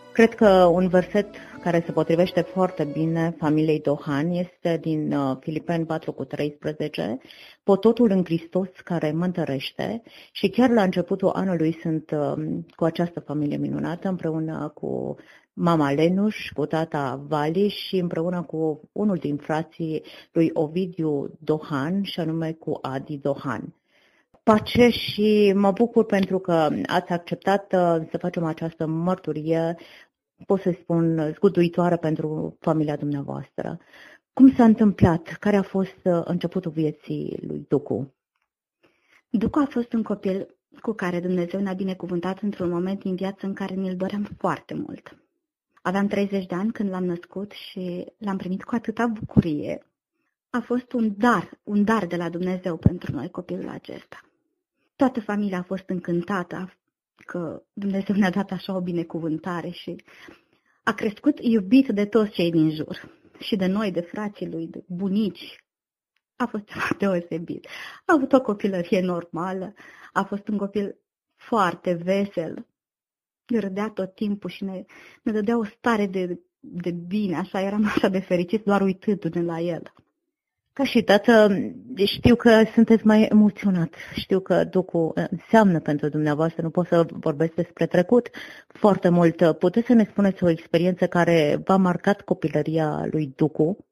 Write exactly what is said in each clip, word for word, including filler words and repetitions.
Cred că un verset care se potrivește foarte bine familiei Dohan este din Filipeni patru cu treisprezece, pototul în Hristos care mă întărește, și chiar la începutul anului sunt cu această familie minunată împreună cu mama Lenuș, cu tata Vali și împreună cu unul din frații lui Ovidiu Dohan și anume cu Adi Dohan. Pace și mă bucur pentru că ați acceptat să facem această mărturie, pot să spun, zguduitoare pentru familia dumneavoastră. Cum s-a întâmplat? Care a fost începutul vieții lui Ducu? Ducu a fost un copil cu care Dumnezeu ne-a binecuvântat într-un moment din viață în care ne-l doream foarte mult. Aveam treizeci de ani când l-am născut și l-am primit cu atâta bucurie. A fost un dar, un dar de la Dumnezeu pentru noi copilul acesta. Toată familia a fost încântată că Dumnezeu ne-a dat așa o binecuvântare și a crescut iubit de toți cei din jur. Și de noi, de frații lui, de bunici. A fost ceva deosebit. A avut o copilărie normală, a fost un copil foarte vesel. Râdea tot timpul și ne, ne dădea o stare de, de bine, așa, eram așa de fericiți doar uitându-ne la el. Ca și tată, știu că sunteți mai emoționat, știu că Ducu înseamnă pentru dumneavoastră, nu pot să vorbesc despre trecut foarte mult. Puteți să ne spuneți o experiență care v-a marcat copilăria lui Ducu?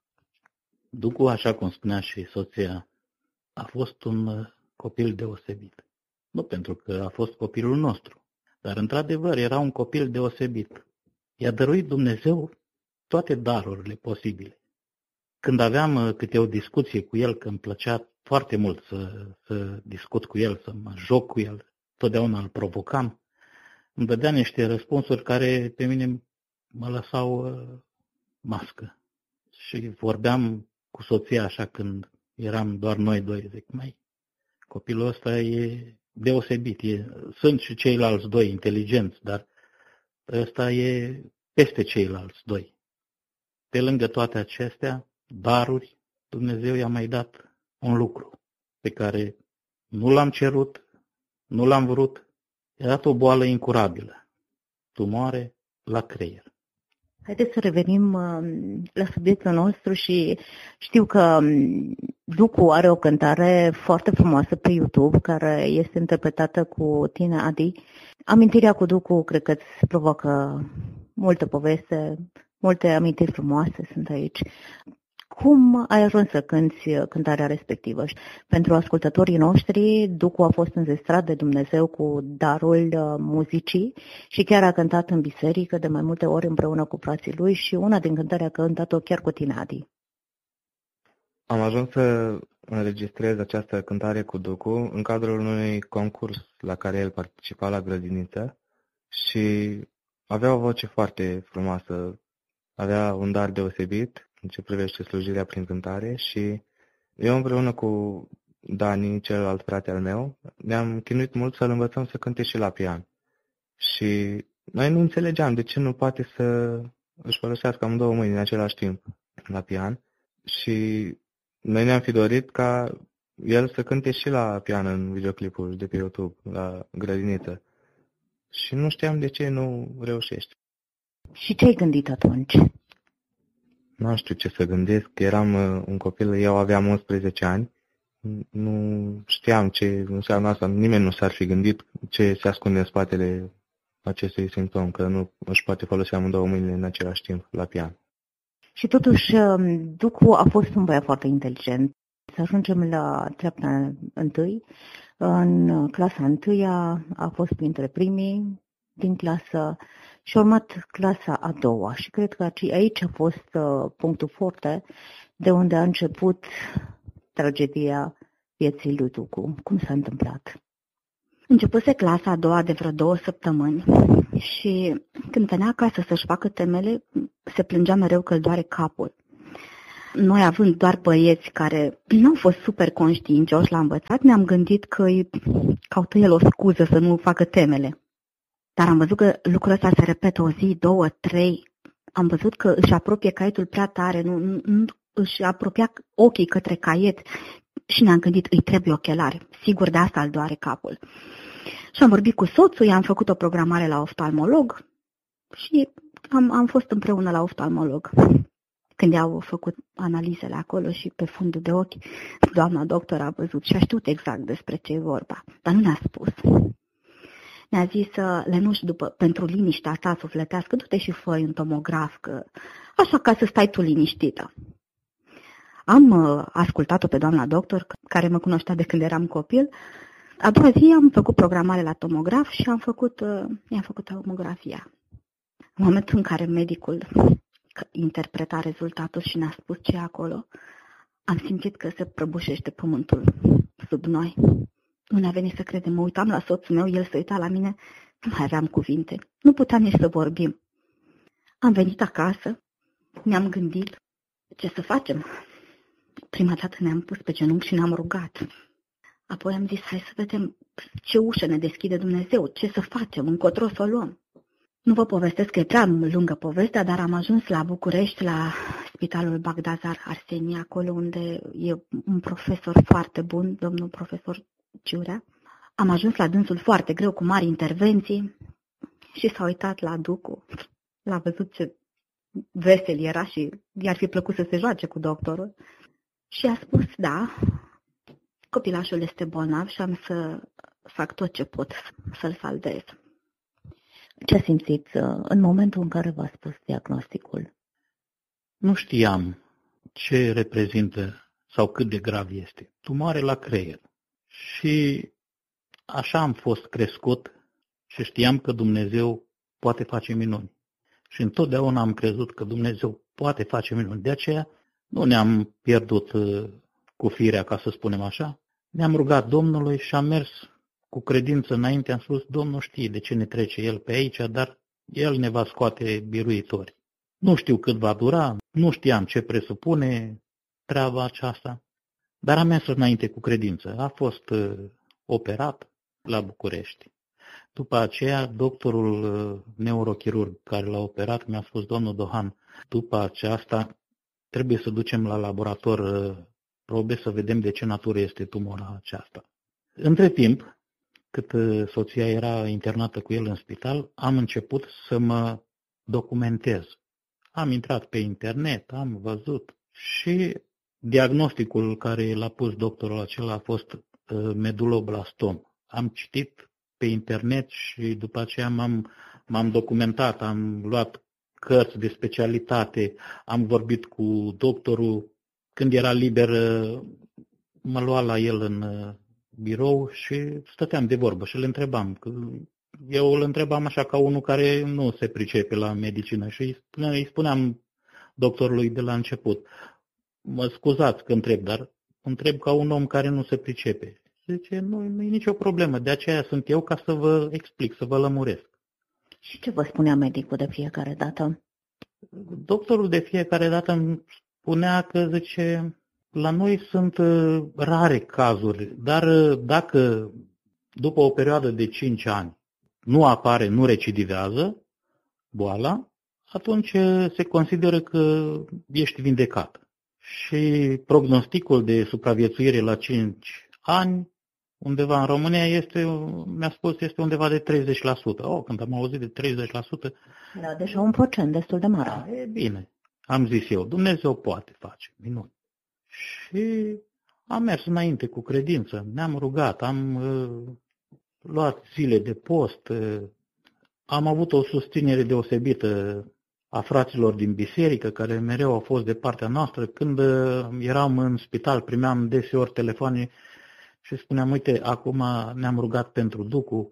Ducu, așa cum spunea și soția, a fost un copil deosebit. Nu pentru că a fost copilul nostru, dar într-adevăr era un copil deosebit. I-a dăruit Dumnezeu toate darurile posibile. Când aveam câte o discuție cu el, că îmi plăcea foarte mult să, să discut cu el, să mă joc cu el, totdeauna îl provocam, îmi dădea niște răspunsuri care pe mine mă lăsau uh, mască. Și vorbeam cu soția așa când eram doar noi doi, zic, mai, copilul ăsta e deosebit, e, sunt și ceilalți doi inteligenți, dar ăsta e peste ceilalți doi. Pe lângă toate acestea, daruri, Dumnezeu i-a mai dat un lucru pe care nu l-am cerut, nu l-am vrut, i-a dat o boală incurabilă, tumoare la creier. Haideți să revenim la subiectul nostru și știu că Ducu are o cântare foarte frumoasă pe YouTube care este interpretată cu tine, Adi. Amintirea cu Ducu cred că îți provoacă multă poveste, multe amintiri frumoase sunt aici. Cum ai ajuns să cânti cântarea respectivă? Pentru ascultătorii noștri, Ducu a fost înzestrat de Dumnezeu cu darul muzicii și chiar a cântat în biserică de mai multe ori împreună cu frații lui și una din cântări a cântat-o chiar cu tine, Adi. Am ajuns să înregistrez această cântare cu Ducu în cadrul unui concurs la care el participa la grădiniță și avea o voce foarte frumoasă, avea un dar deosebit în ce privește slujirea prin cântare și eu împreună cu Dani, celălalt frate al meu, ne-am chinuit mult să-l învățăm să cânte și la pian. Și noi nu înțelegeam de ce nu poate să își folosească amândouă mâini în același timp la pian și noi ne-am fi dorit ca el să cânte și la pian în videoclipul de pe YouTube, la grădiniță. Și nu știam de ce nu reușește. Și ce ai gândit atunci? Nu știu ce să gândesc, eram un copil, eu aveam unsprezece ani, nu știam ce înseamnă asta, nimeni nu s-ar fi gândit ce se ascunde în spatele acestui simptom, că nu își poate folosi amândouă mâinile în același timp la pian. Și totuși, Ducu a fost un băiat foarte inteligent. Să ajungem la treapta întâi. În clasa întâia a fost printre primii din clasă și a urmat clasa a doua. Și cred că aici a fost punctul forte de unde a început tragedia vieții lui Ducu. Cum s-a întâmplat? Începuse clasa a doua de vreo două săptămâni și când venea acasă să-și facă temele, se plângea mereu că îl doare capul. Noi, având doar băieți care nu au fost super conștiincioși la învățat, ne-am gândit că îi caută el o scuză să nu facă temele. Dar am văzut că lucrul ăsta se repetă o zi, două, trei. Am văzut că își apropie caietul prea tare, nu, nu, nu își apropia ochii către caiet și ne-am gândit, îi trebuie ochelari. Sigur, de asta îl doare capul. Și am vorbit cu soțul, i-am făcut o programare la oftalmolog și am, am fost împreună la oftalmolog. Când i-au făcut analizele acolo și pe fundul de ochi, doamna doctor a văzut și a știut exact despre ce e vorba, dar nu ne-a spus. Ne-a zis, Lenuș, după, pentru liniștea ta sufletească, du-te și fă un tomograf, că, așa ca să stai tu liniștită. Am uh, ascultat-o pe doamna doctor, care mă cunoștea de când eram copil. A doua zi am făcut programare la tomograf și am făcut, uh, i-am făcut tomografia. În momentul în care medicul interpreta rezultatul și ne-a spus ce e acolo, am simțit că se prăbușește pământul sub noi. Nu ne-a venit să credem. Mă uitam la soțul meu, el se uita la mine, nu mai aveam cuvinte. Nu puteam nici să vorbim. Am venit acasă, ne-am gândit ce să facem. Prima dată ne-am pus pe genunchi și ne-am rugat. Apoi am zis, hai să vedem ce ușă ne deschide Dumnezeu, ce să facem, încotro să o luăm. Nu vă povestesc că e prea lungă povestea, dar am ajuns la București, la Spitalul Bagdazar Arsenie, acolo unde e un profesor foarte bun, domnul profesor Ciurea. Am ajuns la dânsul foarte greu, cu mari intervenții și s-a uitat la Ducu. L-a văzut ce vesel era și i-ar fi plăcut să se joace cu doctorul. Și a spus, da, copilașul este bolnav și am să fac tot ce pot să-l salvez. Ce simțiți în momentul în care v-a spus diagnosticul? Nu știam ce reprezintă sau cât de grav este. Tumoare la creier. Și așa am fost crescut și știam că Dumnezeu poate face minuni. Și întotdeauna am crezut că Dumnezeu poate face minuni. De aceea nu ne-am pierdut cu firea, ca să spunem așa. Ne-am rugat Domnului și am mers cu credință înainte. Am spus, Domnul știe de ce ne trece El pe aici, dar El ne va scoate biruitori. Nu știu cât va dura, nu știam ce presupune treaba aceasta, dar am mers înainte cu credință. A fost uh, operat la București. După aceea, doctorul uh, neurochirurg care l-a operat mi-a spus, domnul Dohan, după aceasta trebuie să ducem la laborator uh, probe să vedem de ce natură este tumora aceasta. Între timp, cât uh, soția era internată cu el în spital, am început să mă documentez. Am intrat pe internet, am văzut și diagnosticul care l-a pus doctorul acela a fost uh, meduloblastom. Am citit pe internet și după aceea m-am, m-am documentat, am luat cărți de specialitate, am vorbit cu doctorul. Când era liber, uh, mă lua la el în uh, birou și stăteam de vorbă și îl întrebam. Eu îl întrebam așa ca unul care nu se pricepe la medicină și îi spuneam, îi spuneam doctorului de la început, mă scuzați că întreb, dar întreb ca un om care nu se pricepe. Zice, nu, nu e nicio problemă, de aceea sunt eu ca să vă explic, să vă lămuresc. Și ce vă spunea medicul de fiecare dată? Doctorul de fiecare dată îmi spunea că, zice, la noi sunt rare cazuri, dar dacă după o perioadă de cinci ani nu apare, nu recidivează boala, atunci se consideră că ești vindecat. Și prognosticul de supraviețuire la cinci ani, undeva în România, este, mi-a spus, este undeva de treizeci la sută. Oh, când am auzit de treizeci la sută... Da, deja un procent destul de mare. Da, e bine, am zis eu, Dumnezeu poate face minuni. Și am mers înainte cu credință, ne-am rugat, am uh, luat zile de post, uh, am avut o susținere deosebită a fraților din biserică, care mereu au fost de partea noastră. Când uh, eram în spital, primeam deseori telefoane și spuneam, uite, acum ne-am rugat pentru Ducu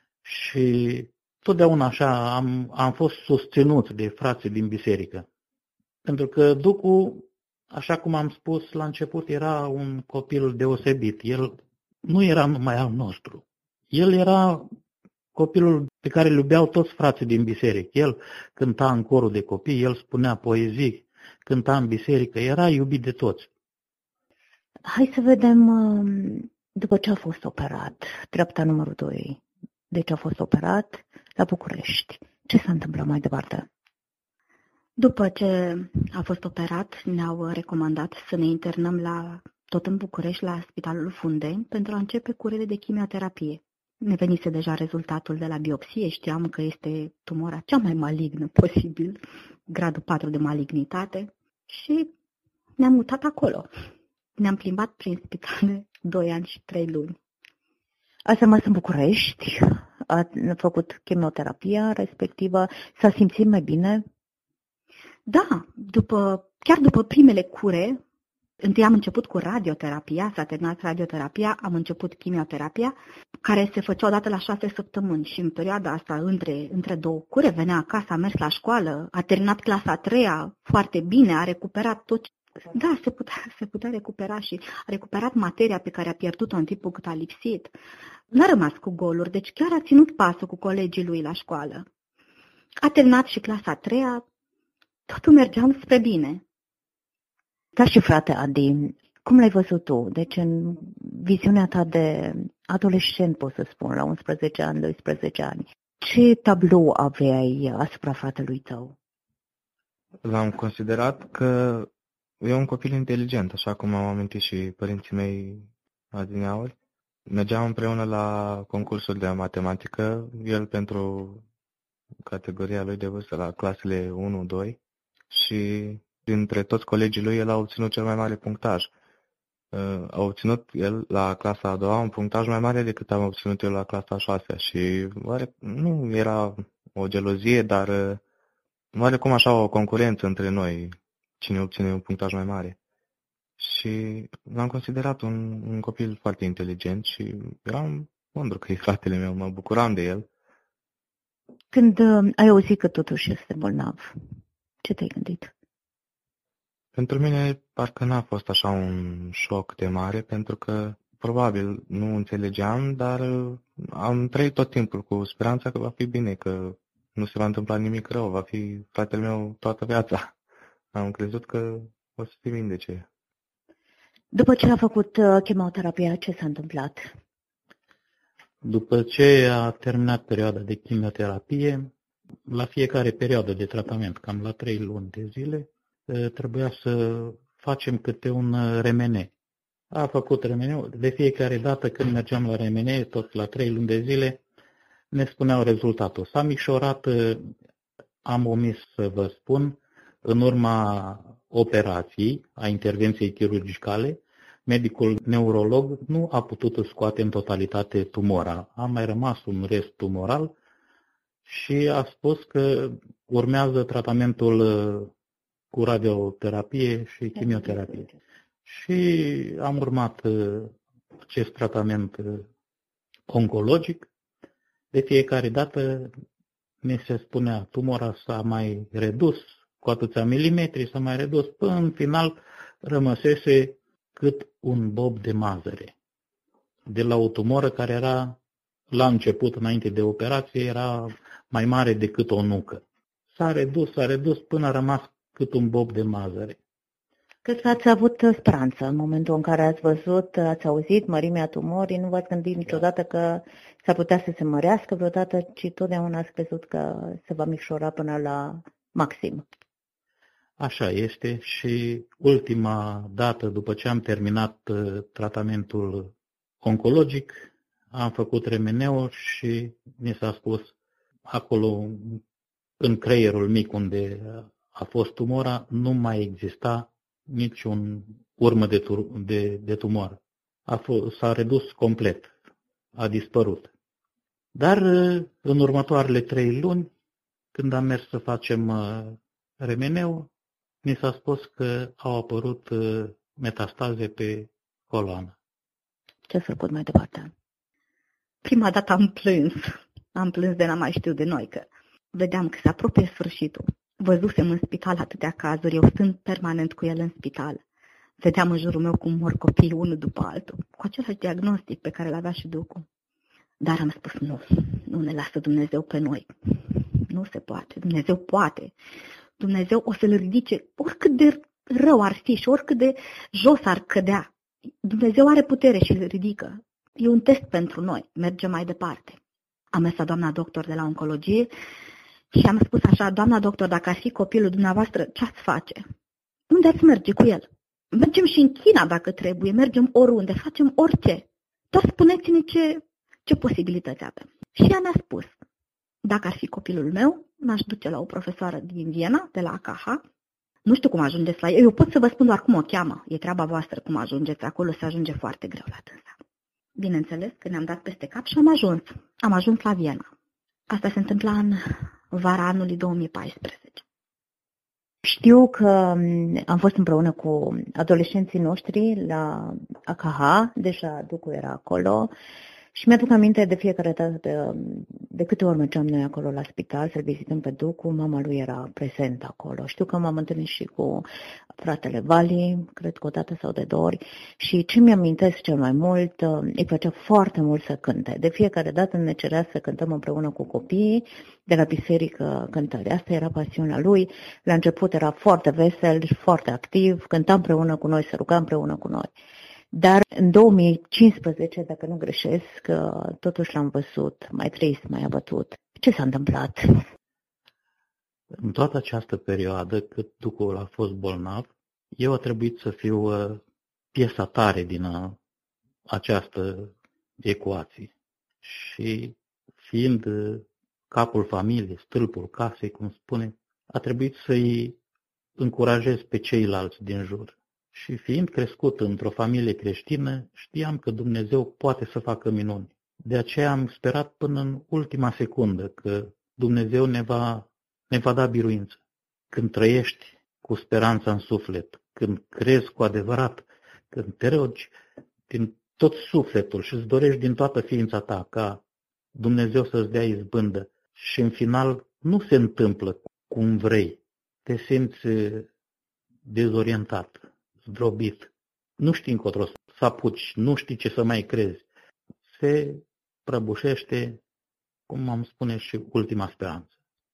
și totdeauna așa am, am fost susținut de frații din biserică. Pentru că Ducu, așa cum am spus la început, era un copil deosebit. El nu era numai al nostru. El era copilul pe care îl iubeau toți frații din biserică. El cânta în corul de copii, el spunea poezii, cânta în biserică, era iubit de toți. Hai să vedem, după ce a fost operat, treapta numărul doi, deci a fost operat la București. Ce s-a întâmplat mai departe? După ce a fost operat, ne-au recomandat să ne internăm la, tot în București, la Spitalul Fundeni, pentru a începe curile de chimioterapie. Ne venise deja rezultatul de la biopsie, știam că este tumora cea mai malignă posibil, gradul patru de malignitate, și ne-am mutat acolo. Ne-am plimbat prin spitale doi ani și trei luni. Ați rămas în București, ați făcut chimioterapia respectivă, s-a simțit mai bine? Da, după, chiar după primele cure, întâi am început cu radioterapia, s-a terminat radioterapia, am început chimioterapia, care se făcea odată la șase săptămâni și în perioada asta, între, între două cure, venea acasă, a mers la școală, a terminat clasa a treia foarte bine, a recuperat tot. Da, se putea, se putea recupera și a recuperat materia pe care a pierdut-o în timpul cât a lipsit. N-a rămas cu goluri, deci chiar a ținut pasul cu colegii lui la școală. A terminat și clasa a treia, totul mergea spre bine. Ca și frate Adi, cum l-ai văzut tu? Deci în viziunea ta de adolescent, pot să spun, la unsprezece ani, doisprezece ani, ce tablou aveai asupra fratelui tău? L-am considerat că e un copil inteligent, așa cum au amintit și părinții mei adineauri. Mergeam împreună la concursuri de matematică, el pentru categoria lui de vârstă, la clasele unu doi, și dintre toți colegii lui el a obținut cel mai mare punctaj. A obținut el la clasa a doua un punctaj mai mare decât am obținut eu la clasa a șasea și oare, nu era o gelozie, dar oarecum așa o concurență între noi, cine obține un punctaj mai mare. Și l-am considerat un, un copil foarte inteligent și eram mândru că e fratele meu, mă bucuram de el. Când uh, ai auzit că totuși este bolnav, ce te-ai gândit? Pentru mine parcă n-a fost așa un șoc de mare, pentru că probabil nu înțelegeam, dar am trăit tot timpul cu speranța că va fi bine, că nu se va întâmpla nimic rău, va fi fratele meu toată viața. Am crezut că o să se vindece. După ce a făcut chemioterapia, ce s-a întâmplat? După ce a terminat perioada de chimioterapie, la fiecare perioadă de tratament, cam la trei luni de zile, trebuia să facem câte un R M N. A făcut R M N-ul. De fiecare dată când mergeam la R M N, tot la trei luni de zile, ne spuneau rezultatul. S-a micșorat, am omis să vă spun, în urma operației, a intervenției chirurgicale, medicul neurolog nu a putut scoate în totalitate tumora. A mai rămas un rest tumoral și a spus că urmează tratamentul cu radioterapie și chimioterapie. Și am urmat acest tratament oncologic. De fiecare dată mi se spunea, tumora s-a mai redus cu atâția milimetri, s-a mai redus, până în final rămăsese cât un bob de mazăre. De la o tumoră care era, la început, înainte de operație, era mai mare decât o nucă. S-a redus, s-a redus până a rămas cât un bob de mazăre. Cred că ați avut speranță în momentul în care ați văzut, ați auzit mărimea tumorii, nu v-ați gândit niciodată că s-ar putea să se mărească vreodată, ci totdeauna ați crezut că se va micșora până la maxim. Așa este și ultima dată, după ce am terminat tratamentul oncologic, am făcut R M N-ul și mi s-a spus acolo, în creierul mic unde a fost tumora, nu mai exista niciun urmă de, tur- de, de tumoră. A fost, s-a redus complet, a dispărut. Dar în următoarele trei luni, când am mers să facem R M N-ul, mi s-a spus că au apărut metastaze pe coloană. Ce a făcut mai departe? Prima dată am plâns. Am plâns de n-am mai știu de noi, că vedeam că se apropie sfârșitul. Văzusem în spital atâtea cazuri, eu stând permanent cu el în spital. Vedeam în jurul meu cum mor copiii unul după altul, cu același diagnostic pe care l-avea și Ducu. Dar am spus nu, nu ne lasă Dumnezeu pe noi. Nu se poate, Dumnezeu poate. Dumnezeu o să-l ridice oricât de rău ar fi și oricât de jos ar cădea. Dumnezeu are putere și îl ridică. E un test pentru noi, mergem mai departe. Am mers la doamna doctor de la oncologie și am spus așa, doamna doctor, dacă ar fi copilul dumneavoastră, ce ați face? Unde ați merge cu el? Mergem și în China dacă trebuie, mergem oriunde, facem orice. Doar spuneți-ne ce, ce posibilități avem. Și ea mi-a spus, dacă ar fi copilul meu, m-aș duce la o profesoară din Viena, de la A K H. Nu știu cum ajungeți la ea, eu pot să vă spun doar cum o cheamă. E treaba voastră cum ajungeți acolo, se ajunge foarte greu la dânsa. Bineînțeles că ne-am dat peste cap și am ajuns. Am ajuns la Viena. Asta se întâmpla în vara anului două mii paisprezece. Știu că am fost împreună cu adolescenții noștri la A K H, deja Ducu era acolo și mi-aduc aminte de fiecare dată, de, de câte ori mergeam noi acolo la spital să-l vizităm pe Ducu, mama lui era prezentă acolo. Știu că m-am întâlnit și cu fratele Vali, cred că o dată sau de două ori, și ce mi-amintesc cel mai mult, îi plăcea foarte mult să cânte. De fiecare dată ne cerea să cântăm împreună cu copiii de la biserică cântări. Asta era pasiunea lui. La început era foarte vesel și foarte activ, cânta împreună cu noi, se ruga împreună cu noi. Dar în două mii cincisprezece, dacă nu greșesc, totuși l-am văzut mai trist, mai abătut. Ce s-a întâmplat? În toată această perioadă, cât Ducul a fost bolnav, eu a trebuit să fiu piesa tare din această ecuație. Și fiind capul familiei, stâlpul casei, cum spune, a trebuit să-i încurajez pe ceilalți din jur. Și fiind crescut într-o familie creștină, știam că Dumnezeu poate să facă minuni. De aceea am sperat până în ultima secundă că Dumnezeu ne va, ne va da biruință. Când trăiești cu speranța în suflet, când crezi cu adevărat, când te rogi din tot sufletul și îți dorești din toată ființa ta ca Dumnezeu să-ți dea izbândă și în final nu se întâmplă cum vrei, te simți dezorientat, zdrobit, nu știi încotro să apuci, nu știi ce să mai crezi. Se prăbușește, cum am spune, și ultima speranță.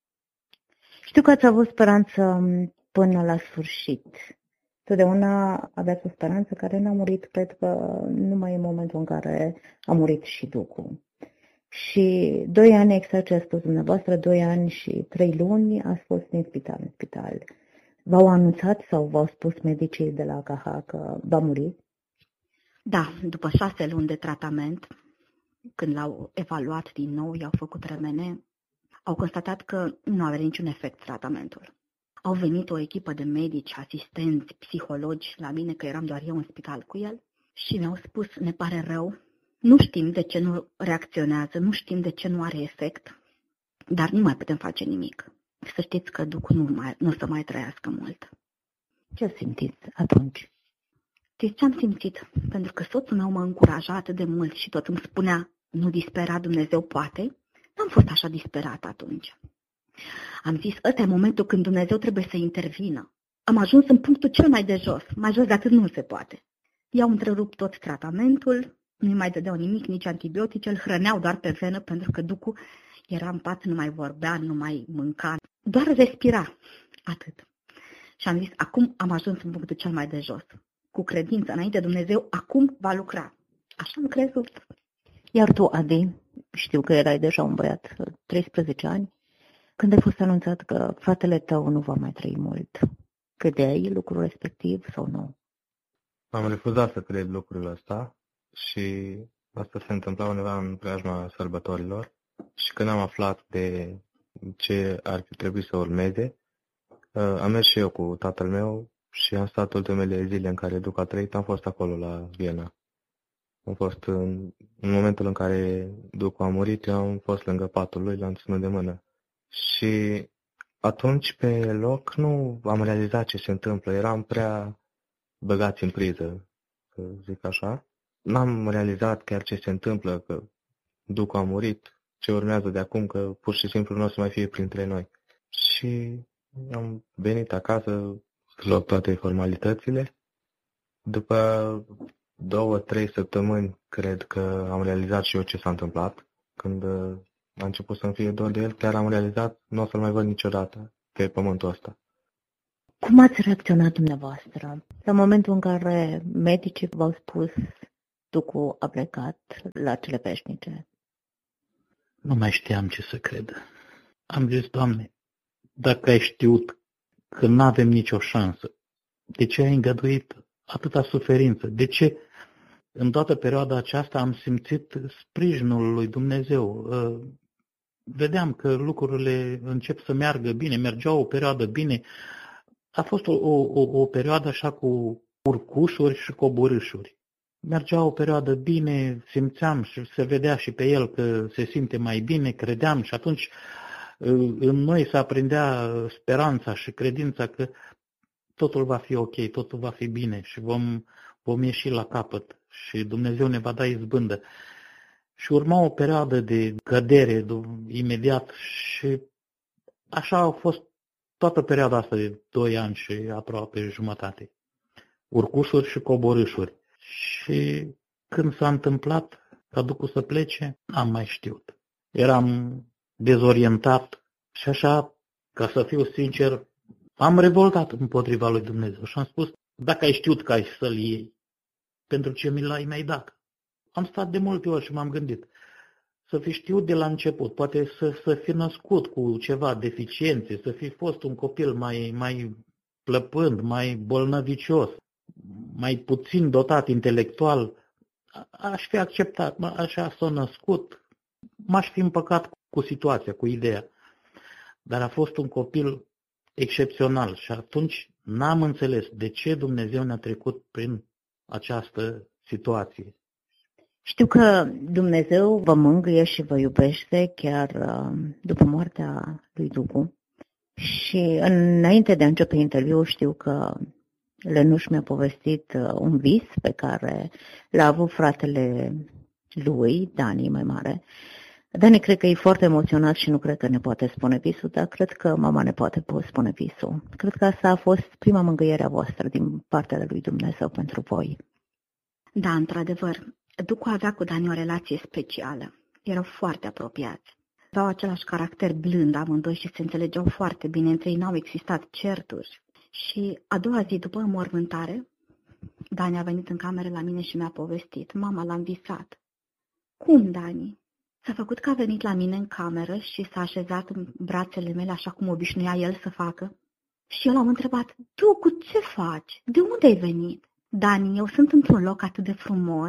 Știu că ați avut speranță până la sfârșit. Totdeauna aveați o speranță care n-a murit, cred că numai în momentul în care a murit și Ducu. Și doi ani, exact ce a spus dumneavoastră, doi ani și trei luni ați fost din spital în spital. V-au anunțat sau v-au spus medicii de la A K H că va muri? Da, după șase luni de tratament, când l-au evaluat din nou, i-au făcut remene, au constatat că nu avea niciun efect tratamentul. Au venit o echipă de medici, asistenți, psihologi la mine, că eram doar eu în spital cu el, și mi-au spus, ne pare rău, nu știm de ce nu reacționează, nu știm de ce nu are efect, dar nu mai putem face nimic. Să știți că Ducu nu, mai, nu o să mai trăiască mult. Ce simțiți atunci? Știți ce am simțit? Pentru că soțul meu m-a încurajat atât de mult și tot îmi spunea, nu dispera, Dumnezeu poate. N-am fost așa disperat atunci. Am zis, ăsta e momentul când Dumnezeu trebuie să intervină. Am ajuns în punctul cel mai de jos, mai jos de atât nu se poate. I-au întrerupt tot tratamentul, nu-i mai dădeau nimic, nici antibiotice, îl hrăneau doar pe venă pentru că Ducu era în pat, nu mai vorbea, nu mai mânca, doar respira, atât. Și am zis, acum am ajuns în punctul cel mai de jos. Cu credință înainte, Dumnezeu acum va lucra. Așa am crezut. Iar tu, Adi, știu că erai deja un băiat, treisprezece ani, când ai fost anunțat că fratele tău nu va mai trăi mult, credeai lucrul respectiv sau nu? Am refuzat să cred lucrul ăsta și asta se întâmpla undeva în preajma sărbătorilor. Și când am aflat de ce ar fi trebuit să urmeze, am mers și eu cu tatăl meu și am stat ultimele zile în care Duc a trăit, am fost acolo la Viena. Am fost în, în momentul în care Ducu a murit, eu am fost lângă patul lui, l-am ținut de mână. Și atunci pe loc nu am realizat ce se întâmplă, eram prea băgați în priză, să zic așa. N-am realizat chiar ce se întâmplă, că Ducu a murit, ce urmează de acum, că pur și simplu nu o să mai fie printre noi. Și am venit acasă să luăm toate formalitățile. După două, trei săptămâni, cred că am realizat și eu ce s-a întâmplat. Când a început să-mi fie dor de el, chiar am realizat, nu o să-l mai văd niciodată pe pământul ăsta. Cum ați reacționat dumneavoastră la momentul în care medicii v-au spus Ducu a plecat la cele veșnice? Nu mai știam ce să cred. Am zis, Doamne, dacă ai știut că nu avem nicio șansă, de ce ai îngăduit atâta suferință? De ce în toată perioada aceasta am simțit sprijinul lui Dumnezeu. Vedeam că lucrurile încep să meargă bine, mergeau o perioadă bine. A fost o, o, o perioadă așa cu urcușuri și coborâșuri. Mergea o perioadă bine, simțeam și se vedea și pe el că se simte mai bine, credeam și atunci în noi se aprindea speranța și credința că totul va fi ok, totul va fi bine și vom, vom ieși la capăt și Dumnezeu ne va da izbândă. Și urma o perioadă de cădere imediat și așa a fost toată perioada asta de doi ani și aproape jumătate. Urcușuri și coborâșuri. Și când s-a întâmplat ca Ducu să plece, am mai știut. Eram dezorientat și așa, ca să fiu sincer, am revoltat împotriva lui Dumnezeu și am spus, dacă ai știut că ai să-l iei, pentru ce mi l-ai mai dat? Am stat de multe ori și m-am gândit, să fi știut de la început, poate să, să fi născut cu ceva deficiențe, să fi fost un copil mai, mai plăpând, mai bolnăvicios, mai puțin dotat intelectual, aș fi acceptat, așa s-a născut, m-aș fi împăcat cu situația, cu ideea. Dar a fost un copil excepțional și atunci n-am înțeles de ce Dumnezeu ne-a trecut prin această situație. Știu că Dumnezeu vă mângâie și vă iubește chiar după moartea lui Ducu. Și înainte de a începe interviul știu că Lănuș mi-a povestit un vis pe care l-a avut fratele lui, Dani mai mare. Dani cred că e foarte emoționat și nu cred că ne poate spune visul, dar cred că mama ne poate spune visul. Cred că asta a fost prima mângâiere a voastră din partea lui Dumnezeu pentru voi. Da, într-adevăr, Ducu avea cu Dani o relație specială. Erau foarte apropiați. Aveau același caracter blând amândoi și se înțelegeau foarte bine. Între ei n-au existat certuri. Și a doua zi după înmormântare, Dani a venit în cameră la mine și mi-a povestit. Mama, l-am visat. Cum, Dani? S-a făcut că a venit la mine în cameră și s-a așezat în brațele mele așa cum obișnuia el să facă. Și eu l-am întrebat, Ducu, ce faci? De unde ai venit? Dani, eu sunt într-un loc atât de frumos.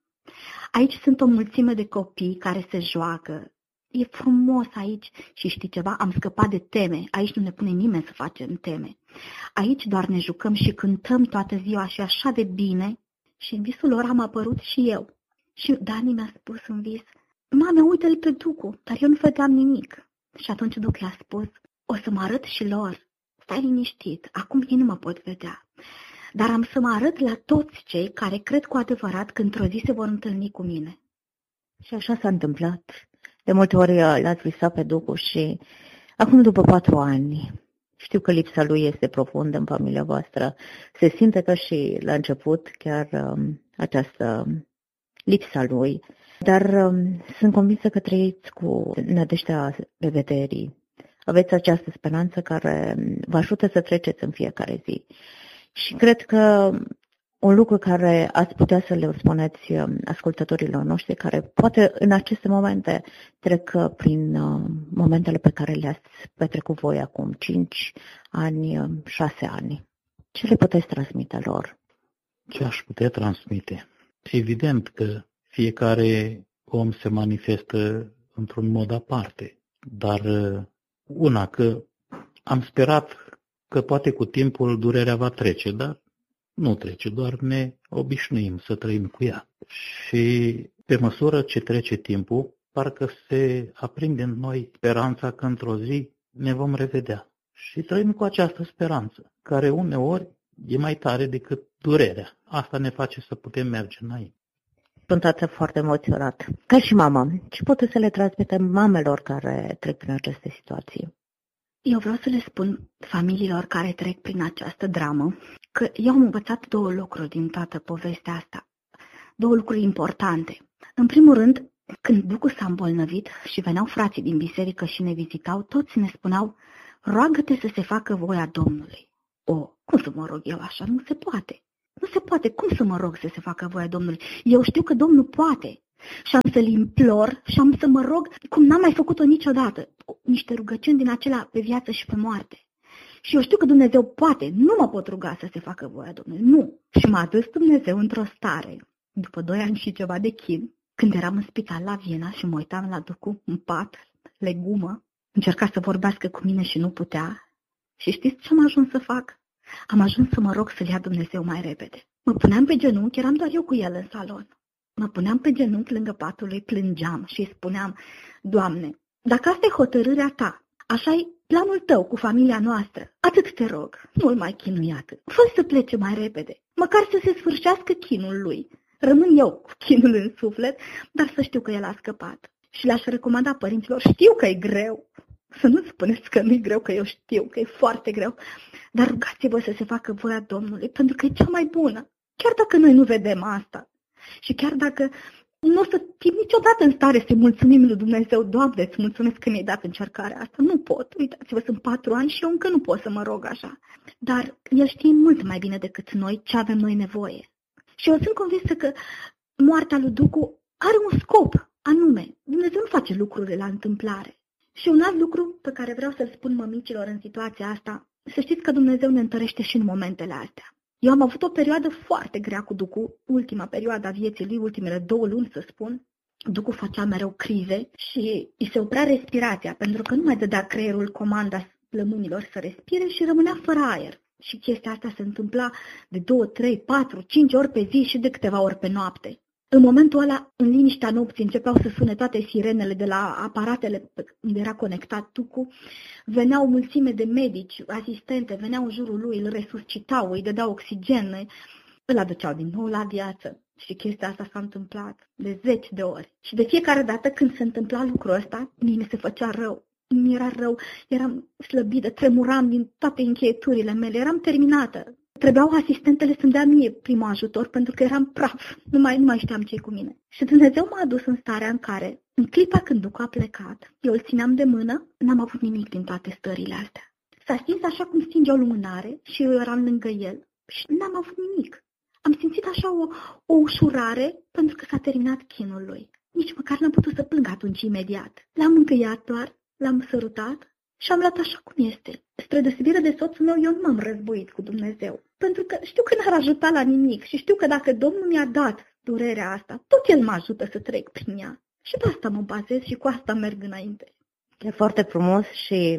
Aici sunt o mulțime de copii care se joacă. E frumos aici și știi ceva? Am scăpat de teme. Aici nu ne pune nimeni să facem teme. Aici doar ne jucăm și cântăm toată ziua și așa de bine. Și în visul lor am apărut și eu. Și Dani mi-a spus în vis, mame, uite-l pe Ducu, dar eu nu vedeam nimic. Și atunci Ducu i-a spus, o să mă arăt și lor. Stai liniștit, acum ei nu mă pot vedea. Dar am să mă arăt la toți cei care cred cu adevărat că într-o zi se vor întâlni cu mine. Și așa s-a întâmplat. De multe ori l-ați visat pe Ducu și acum după patru ani, știu că lipsa lui este profundă în familia voastră. Se simte că și la început chiar um, această lipsa lui. Dar um, sunt convinsă că trăiți cu nădejdea revederii. Aveți această speranță care vă ajută să treceți în fiecare zi. Și cred că un lucru care ați putea să le spuneți ascultătorilor noștri, care poate în aceste momente trec prin momentele pe care le-ați petrecut voi acum cinci ani, șase ani. Ce le puteți transmite lor? Ce aș putea transmite? Evident că fiecare om se manifestă într-un mod aparte, dar una că am sperat că poate cu timpul durerea va trece, dar nu trece, doar ne obișnuim să trăim cu ea. Și pe măsură ce trece timpul, parcă se aprinde în noi speranța că într-o zi ne vom revedea. Și trăim cu această speranță, care uneori e mai tare decât durerea. Asta ne face să putem merge înainte. Sunt tată foarte emoționat. Ca și mama, ce puteți să le transmitem mamelor care trec prin aceste situații? Eu vreau să le spun familiilor care trec prin această dramă că eu am învățat două lucruri din toată povestea asta. Două lucruri importante. În primul rând, când Ducu s-a îmbolnăvit și veneau frații din biserică și ne vizitau, toți ne spuneau, roagă-te să se facă voia Domnului. O, cum să mă rog eu așa? Nu se poate. Nu se poate. Cum să mă rog să se facă voia Domnului? Eu știu că Domnul poate. Și am să-L implor și am să mă rog cum n-am mai făcut-o niciodată. Niște rugăciuni din acelea pe viață și pe moarte. Și eu știu că Dumnezeu poate. Nu mă pot ruga să se facă voia Domnului. Nu. Și m-a dus Dumnezeu într-o stare după doi ani și ceva de chin, când eram în spital la Viena și mă uitam la Ducu în pat, legumă, încerca să vorbească cu mine și nu putea. Și știți ce am ajuns să fac? Am ajuns să mă rog să-l ia Dumnezeu mai repede. Mă puneam pe genunchi, eram doar eu cu el în salon. Mă puneam pe genunchi lângă patul lui, plângeam și îi spuneam: Doamne, dacă asta e hotărârea ta, așa-i planul tău cu familia noastră, atât te rog, nu-l mai chinui atât. Fă să plece mai repede, măcar să se sfârșească chinul lui. Rămân eu cu chinul în suflet, dar să știu că el a scăpat. Și le-aș recomanda părinților: știu că e greu, să nu spuneți că nu e greu, că eu știu că e foarte greu, dar rugați-vă să se facă voia Domnului, pentru că e cea mai bună. Chiar dacă noi nu vedem asta și chiar dacă nu o să fim niciodată în stare să-i mulțumim lui Dumnezeu: Doamne, îți mulțumesc că mi-ai dat încercarea asta. Nu pot, uitați-vă, sunt patru ani și eu încă nu pot să mă rog așa. Dar El știe mult mai bine decât noi ce avem noi nevoie. Și eu sunt convinsă că moartea lui Ducu are un scop anume. Dumnezeu nu face lucrurile la întâmplare. Și un alt lucru pe care vreau să-l spun mămicilor în situația asta: să știți că Dumnezeu ne întărește și în momentele astea. Eu am avut o perioadă foarte grea cu Ducu, ultima perioadă a vieții lui, ultimele două luni să spun. Ducu făcea mereu crize și îi se oprea respirația, pentru că nu mai dădea creierul comanda plămânilor să respire și rămânea fără aer. Și chestia asta se întâmpla de două, trei, patru, cinci ori pe zi și de câteva ori pe noapte. În momentul ăla, în liniștea nopții, începeau să sune toate sirenele de la aparatele unde era conectat Ducu. Veneau mulțime de medici, asistente, veneau în jurul lui, îl resuscitau, îi dădeau oxigen, îl aduceau din nou la viață. Și chestia asta s-a întâmplat de zeci de ori. Și de fiecare dată când se întâmpla lucrul ăsta, mie mi se făcea rău. Mi era rău, eram slăbită, tremuram din toate încheieturile mele, eram terminată. Trebuiau asistentele să-mi dea mie primul ajutor pentru că eram praf, nu mai, nu mai știam ce-i cu mine. Și Dumnezeu m-a adus în starea în care, în clipa când Ducu a plecat, eu îl țineam de mână, n-am avut nimic din toate stările astea. S-a stins așa cum stinge o lumânare și eu eram lângă el și n-am avut nimic. Am simțit așa o, o ușurare pentru că s-a terminat chinul lui. Nici măcar n-am putut să plâng atunci imediat. L-am încăiat doar, l-am sărutat și am luat așa cum este. Spre deosebire de soțul meu, eu nu m-am războit cu Dumnezeu. Pentru că știu că n-ar ajuta la nimic și știu că dacă Domnul mi-a dat durerea asta, tot El mă ajută să trec prin ea. Și pe asta mă bazez și cu asta merg înainte. E foarte frumos și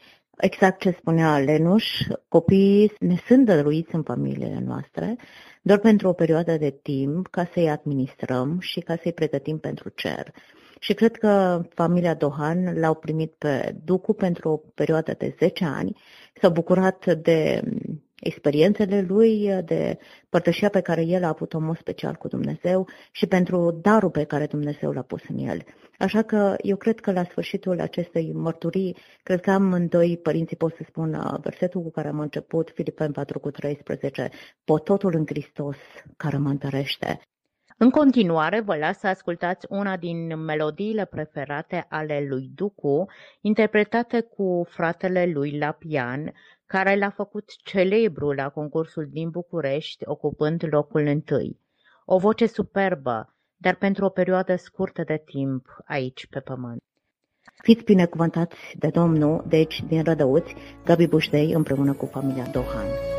exact ce spunea Lenuș, copiii ne sunt dăruiți în familiile noastre doar pentru o perioadă de timp ca să-i administrăm și ca să-i pregătim pentru cer. Și cred că familia Dohan l-au primit pe Ducu pentru o perioadă de zece ani, s-au bucurat de experiențele lui, de părtășia pe care el a avut-o în mod special cu Dumnezeu și pentru darul pe care Dumnezeu l-a pus în el. Așa că eu cred că la sfârșitul acestei mărturii, cred că amândoi părinții pot să spun versetul cu care am început, Filipeni patru cu treisprezece, pot totul în Hristos care mă întărește. În continuare, vă las să ascultați una din melodiile preferate ale lui Ducu, interpretate cu fratele lui la pian, care l-a făcut celebru la concursul din București, ocupând locul întâi. O voce superbă, dar pentru o perioadă scurtă de timp aici pe pământ. Fiți binecuvântați de Domnul, deci din Rădăuți, Gabi Buștei împreună cu familia Dohan.